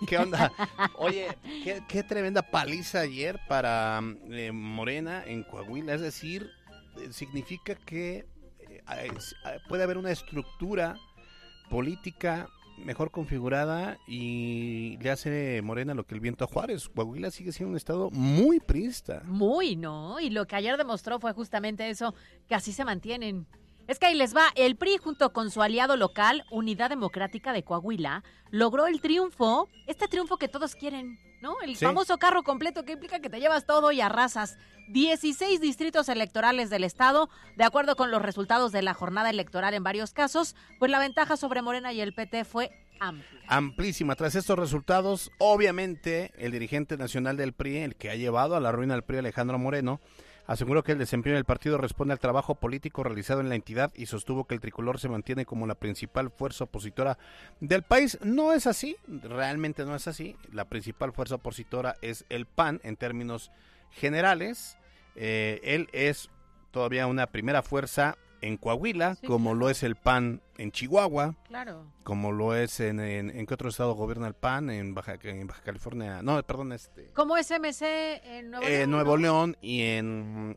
¿Qué onda? Oye, qué tremenda paliza ayer para Morena en Coahuila. Es decir, significa que puede haber una estructura política mejor configurada y le hace Morena lo que el viento a Juárez. Coahuila sigue siendo un estado muy priista. Muy, ¿no? Y lo que ayer demostró fue justamente eso, que así se mantienen. Es que ahí les va, el PRI junto con su aliado local, Unidad Democrática de Coahuila, logró el triunfo, este triunfo que todos quieren, ¿no? El famoso carro completo que implica que te llevas todo y arrasas. 16 distritos electorales del estado, de acuerdo con los resultados de la jornada electoral en varios casos, pues la ventaja sobre Morena y el PT fue amplia. Amplísima. Tras estos resultados, obviamente, el dirigente nacional del PRI, el que ha llevado a la ruina al PRI, Alejandro Moreno, aseguró que el desempeño del partido responde al trabajo político realizado en la entidad y sostuvo que el tricolor se mantiene como la principal fuerza opositora del país. No es así, realmente no es así. La principal fuerza opositora es el PAN en términos generales. Él es todavía una primera fuerza en Coahuila, sí, como lo es el PAN en Chihuahua, claro, como lo es en ¿qué otro estado gobierna el PAN? En Baja California, no, perdón, como es MC en Nuevo León, Nuevo León y en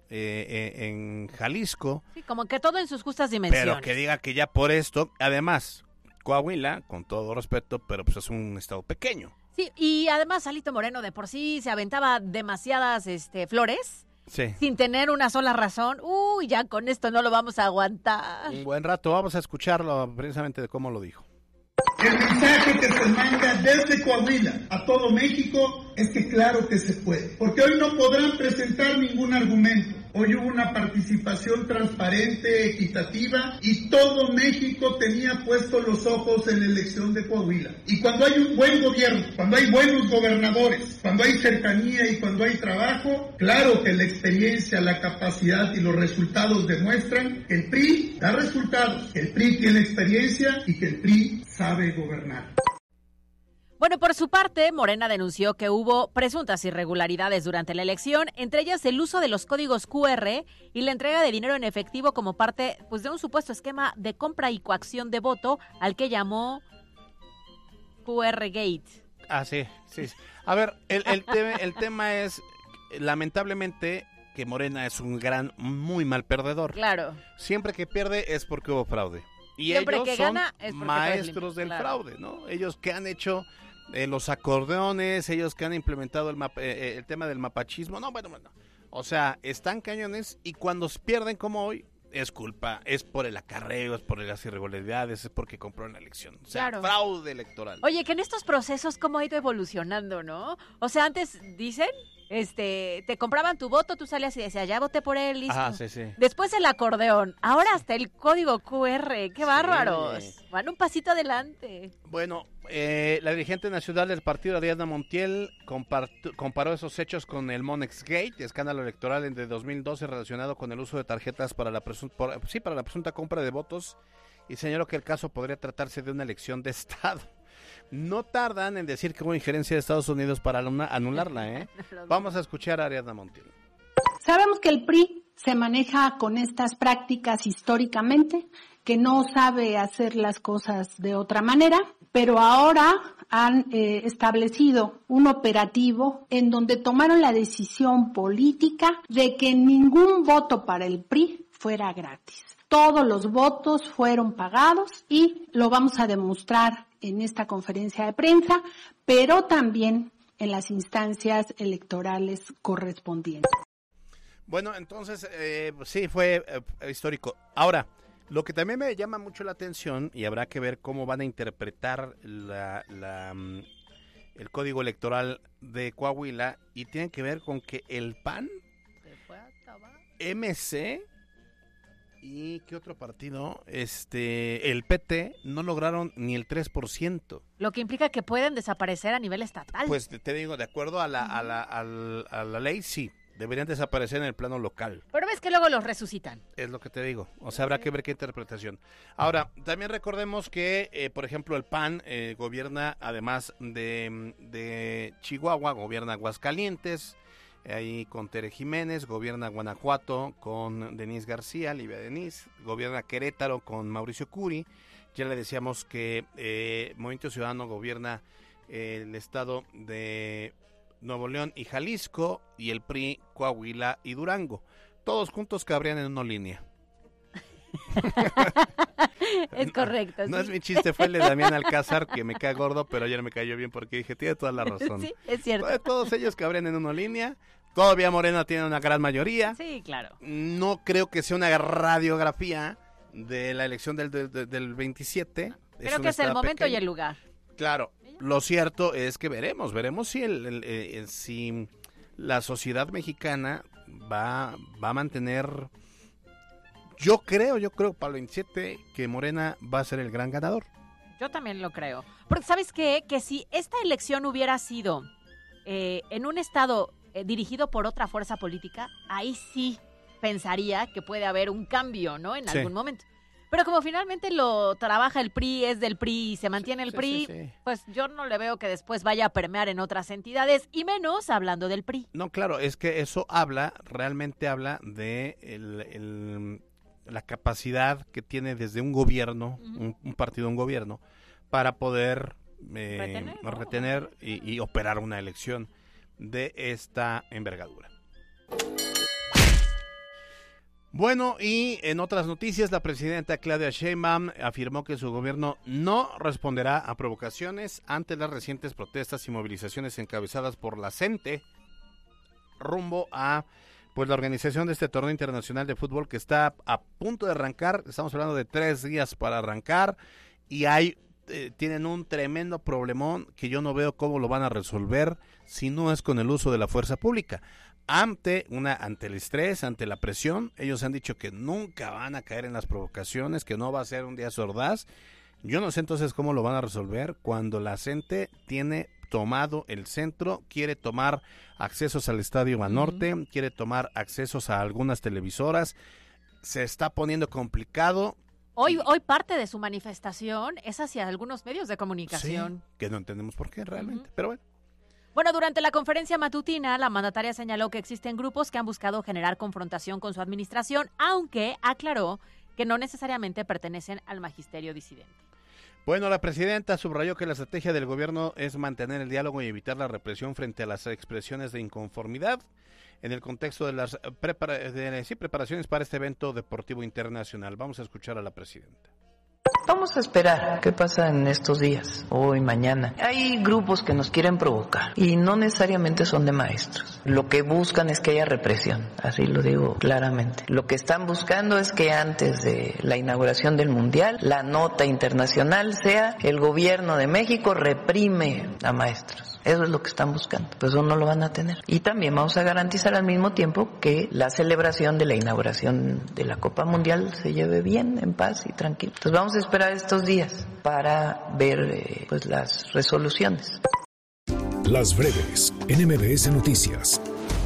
Jalisco. Sí, como que todo en sus justas dimensiones. Pero que diga que ya por esto, además, Coahuila, con todo respeto, pero pues es un estado pequeño. Sí, y además Alito Moreno de por sí se aventaba demasiadas flores. Sí. Sin tener una sola razón. Uy, ya con esto no lo vamos a aguantar. Un buen rato, vamos a escucharlo precisamente de cómo lo dijo. El mensaje que se manda desde Coahuila a todo México es que claro que se puede, porque hoy no podrán presentar ningún argumento. Hoy hubo una participación transparente, equitativa, y todo México tenía puestos los ojos en la elección de Coahuila. Y cuando hay un buen gobierno, cuando hay buenos gobernadores, cuando hay cercanía y cuando hay trabajo, claro que la experiencia, la capacidad y los resultados demuestran que el PRI da resultados, que el PRI tiene experiencia y que el PRI sabe gobernar. Bueno, por su parte, Morena denunció que hubo presuntas irregularidades durante la elección, entre ellas el uso de los códigos QR y la entrega de dinero en efectivo como parte pues, de un supuesto esquema de compra y coacción de voto al que llamó QR Gate. Ah, sí. A ver, el tema es, lamentablemente, que Morena es un muy mal perdedor. Claro. Siempre que pierde es porque hubo fraude. Y siempre ellos que son gana es maestros del claro. fraude, ¿no? Ellos que han hecho los acordeones, ellos que han implementado el tema del mapachismo, no, bueno, o sea, están cañones y cuando pierden como hoy, es por el acarreo, es por las irregularidades, es porque compró en la elección, o sea, claro. Fraude electoral. Oye, que en estos procesos cómo ha ido evolucionando, ¿no? O sea, antes dicen... te compraban tu voto, tú salías y decías, ya voté por él, listo. Sí. Después el acordeón, ahora hasta el código QR, qué bárbaros. Van un pasito adelante. Bueno, la dirigente nacional del partido, Ariadna Montiel, comparó esos hechos con el Monex Gate, escándalo electoral de 2012 relacionado con el uso de tarjetas para la presunta compra de votos, y señaló que el caso podría tratarse de una elección de Estado. No tardan en decir que hubo injerencia de Estados Unidos para anularla, ¿eh? Vamos a escuchar a Ariadna Montiel. Sabemos que el PRI se maneja con estas prácticas históricamente, que no sabe hacer las cosas de otra manera, pero ahora han establecido un operativo en donde tomaron la decisión política de que ningún voto para el PRI fuera gratis. Todos los votos fueron pagados y lo vamos a demostrar en esta conferencia de prensa, pero también en las instancias electorales correspondientes. Bueno, entonces, sí, fue histórico. Ahora, lo que también me llama mucho la atención, y habrá que ver cómo van a interpretar el código electoral de Coahuila, y tiene que ver con que el PAN, MC... ¿Y qué otro partido? El PT no lograron ni el 3%. Lo que implica que pueden desaparecer a nivel estatal. Pues te digo, de acuerdo a la ley, sí, deberían desaparecer en el plano local. Pero ves que luego los resucitan. Es lo que te digo, o sea, habrá que ver qué interpretación. Ahora, también recordemos que, por ejemplo, el PAN gobierna, además de Chihuahua, gobierna Aguascalientes, ahí con Tere Jiménez, gobierna Guanajuato con Denise García, Livia Denise, gobierna Querétaro con Mauricio Curi, ya le decíamos que Movimiento Ciudadano gobierna el estado de Nuevo León y Jalisco, y el PRI Coahuila y Durango. Todos juntos cabrían en una línea. Es correcto. No sí. es mi chiste, fue el de Damián Alcázar, que me cae gordo, pero ayer me cayó bien porque dije, tiene toda la razón. Sí, es cierto. Todos ellos cabrían en una línea. Todavía Morena tiene una gran mayoría. Sí, claro. No creo que sea una radiografía de la elección del 27. Creo que es el momento y el lugar. Claro, lo cierto es que veremos si si la sociedad mexicana va a mantener. Yo creo para el 27 que Morena va a ser el gran ganador. Yo también lo creo. Porque ¿sabes qué? Que si esta elección hubiera sido en un estado dirigido por otra fuerza política, ahí sí pensaría que puede haber un cambio, ¿no? En algún momento. Pero como finalmente lo trabaja el PRI, es del PRI y se mantiene el PRI, pues yo no le veo que después vaya a permear en otras entidades, y menos hablando del PRI. No, claro, es que eso realmente habla de la capacidad que tiene desde un gobierno, un partido, un gobierno, para poder retener y operar una elección de esta envergadura. Bueno, y en otras noticias, la presidenta Claudia Sheinbaum afirmó que su gobierno no responderá a provocaciones ante las recientes protestas y movilizaciones encabezadas por la CENTE rumbo a la organización de este torneo internacional de fútbol que está a punto de arrancar. Estamos hablando de 3 días para arrancar, y tienen un tremendo problemón que yo no veo cómo lo van a resolver si no es con el uso de la fuerza pública. Ante el estrés, ante la presión, ellos han dicho que nunca van a caer en las provocaciones, que no va a ser un día sordaz. Yo no sé entonces cómo lo van a resolver cuando la CENTE tiene tomado el centro, quiere tomar accesos al Estadio Banorte, quiere tomar accesos a algunas televisoras. Se está poniendo complicado. Hoy parte de su manifestación es hacia algunos medios de comunicación. Sí, que no entendemos por qué realmente, pero bueno. Bueno, durante la conferencia matutina, la mandataria señaló que existen grupos que han buscado generar confrontación con su administración, aunque aclaró que no necesariamente pertenecen al magisterio disidente. Bueno, la presidenta subrayó que la estrategia del gobierno es mantener el diálogo y evitar la represión frente a las expresiones de inconformidad en el contexto de las preparaciones para este evento deportivo internacional. Vamos a escuchar a la presidenta. Vamos a esperar qué pasa en estos días, hoy, mañana. Hay grupos que nos quieren provocar y no necesariamente son de maestros. Lo que buscan es que haya represión, así lo digo claramente. Lo que están buscando es que antes de la inauguración del Mundial, la nota internacional sea el gobierno de México reprime a maestros. Eso es lo que están buscando, pues eso no lo van a tener. Y también vamos a garantizar al mismo tiempo que la celebración de la inauguración de la Copa Mundial se lleve bien, en paz y tranquilo. Entonces vamos a esperar estos días para ver las resoluciones. Las breves en MBS Noticias.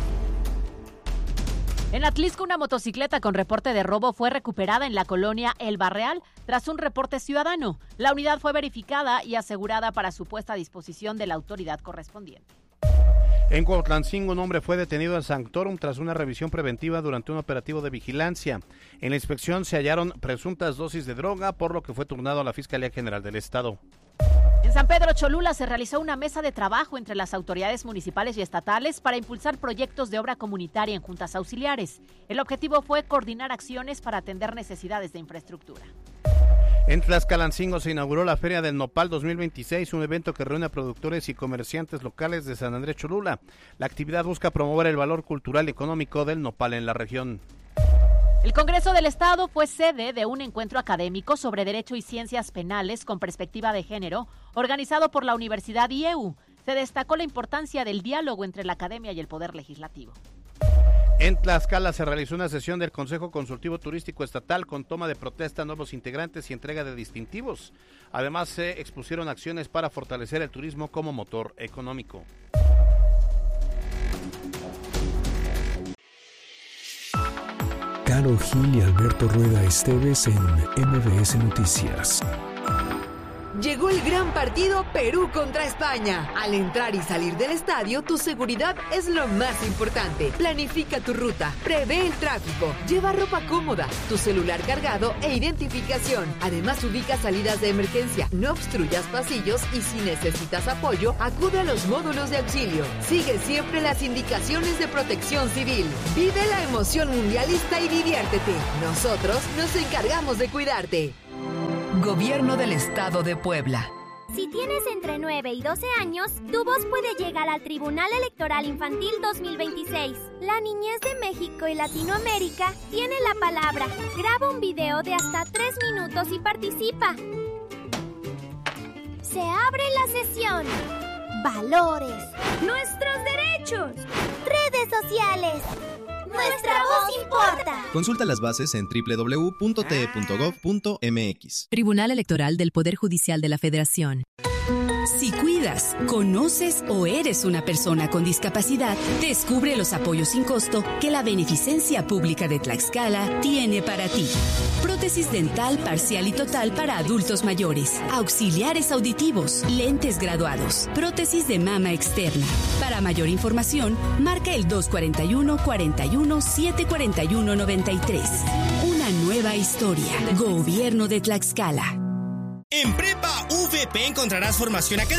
En Atlisco, una motocicleta con reporte de robo fue recuperada en la colonia El Barreal tras un reporte ciudadano. La unidad fue verificada y asegurada para su puesta a disposición de la autoridad correspondiente. En Cuautlancingo, un hombre fue detenido en Sanctorum tras una revisión preventiva durante un operativo de vigilancia. En la inspección se hallaron presuntas dosis de droga, por lo que fue turnado a la Fiscalía General del Estado. En San Pedro Cholula se realizó una mesa de trabajo entre las autoridades municipales y estatales para impulsar proyectos de obra comunitaria en juntas auxiliares. El objetivo fue coordinar acciones para atender necesidades de infraestructura. En Tlaxcalancingo se inauguró la Feria del Nopal 2026, un evento que reúne a productores y comerciantes locales de San Andrés Cholula. La actividad busca promover el valor cultural y económico del nopal en la región. El Congreso del Estado fue sede de un encuentro académico sobre Derecho y Ciencias Penales con perspectiva de género, organizado por la Universidad IEU. Se destacó la importancia del diálogo entre la academia y el Poder Legislativo. En Tlaxcala se realizó una sesión del Consejo Consultivo Turístico Estatal con toma de protesta a nuevos integrantes y entrega de distintivos. Además, se expusieron acciones para fortalecer el turismo como motor económico. Karol Gil y Alberto Rueda Esteves en MBS Noticias. Llegó el gran partido Perú contra España. Al entrar y salir del estadio, tu seguridad es lo más importante. Planifica tu ruta, prevé el tráfico, lleva ropa cómoda, tu celular cargado e identificación. Además, ubica salidas de emergencia, no obstruyas pasillos y si necesitas apoyo, acude a los módulos de auxilio. Sigue siempre las indicaciones de Protección Civil. Vive la emoción mundialista y diviértete. Nosotros nos encargamos de cuidarte. Gobierno del Estado de Puebla. Si tienes entre 9 y 12 años, tu voz puede llegar al Tribunal Electoral Infantil 2026. La niñez de México y Latinoamérica tiene la palabra. Graba un video de hasta 3 minutos y participa. Se abre la sesión. Valores. Nuestros derechos. Redes sociales. Nuestra voz importa. Consulta las bases en www.te.gov.mx. Tribunal Electoral del Poder Judicial de la Federación. Si cuidas, conoces o eres una persona con discapacidad, descubre los apoyos sin costo que la Beneficencia Pública de Tlaxcala tiene para ti. Prótesis dental parcial y total para adultos mayores, auxiliares auditivos, lentes graduados, prótesis de mama externa. Para mayor información, marca el 241-41-741-93. Una nueva historia. Gobierno de Tlaxcala. En Prepa VP encontrarás formación académica